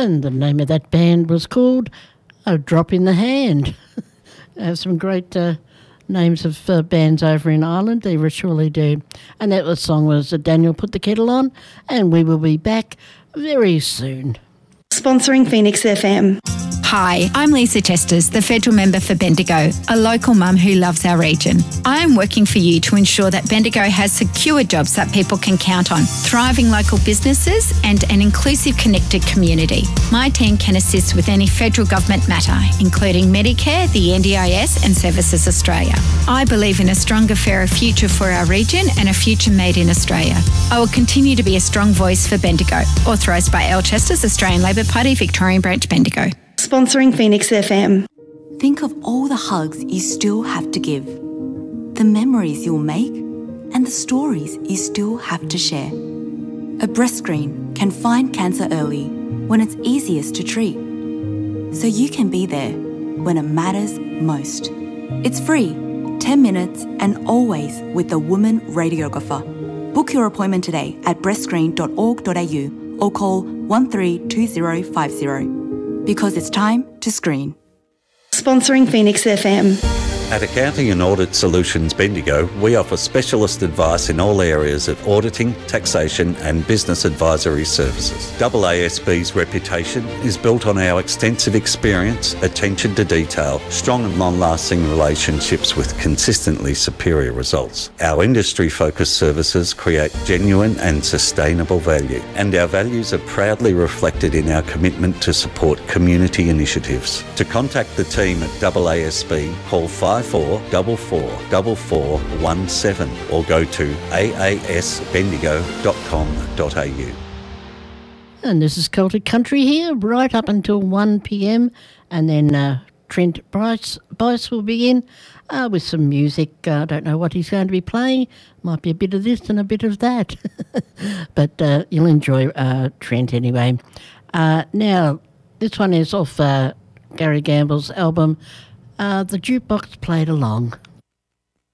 And the name of that band was called A Drop in the Hand. They have some great names of bands over in Ireland. They surely do. And that song was Daniel Put the Kettle On, and we will be back very soon. Sponsoring Phoenix FM. Hi, I'm Lisa Testers, the federal member for Bendigo, a local mum who loves our region. I am working for you to ensure that Bendigo has secure jobs that people can count on, thriving local businesses and an inclusive, connected community. My team can assist with any federal government matter, including Medicare, the NDIS and Services Australia. I believe in a stronger, fairer future for our region and a future made in Australia. I will continue to be a strong voice for Bendigo. Authorised by Al Chesters, Australian Labor Party, Victorian Branch, Bendigo. Sponsoring Phoenix FM. Think of all the hugs you still have to give, the memories you'll make, and the stories you still have to share. A breast screen can find cancer early when it's easiest to treat, so you can be there when it matters most. It's free, 10 minutes, and always with a woman radiographer. Book your appointment today at breastscreen.org.au or call 132050. Because it's time to screen. Sponsoring Phoenix FM. At Accounting and Audit Solutions Bendigo, we offer specialist advice in all areas of auditing, taxation and business advisory services. AASB's reputation is built on our extensive experience, attention to detail, strong and long-lasting relationships with consistently superior results. Our industry-focused services create genuine and sustainable value, and our values are proudly reflected in our commitment to support community initiatives. To contact the team at AASB, call 54444417 or go to aasbendigo.com.au. And this is Celtic Country here, right up until 1 p.m. And then Trent Bryce will begin with some music. I don't know what he's going to be playing. Might be a bit of this and a bit of that. But you'll enjoy Trent anyway. Now, this one is off Gary Gamble's album, The Jukebox Played Along.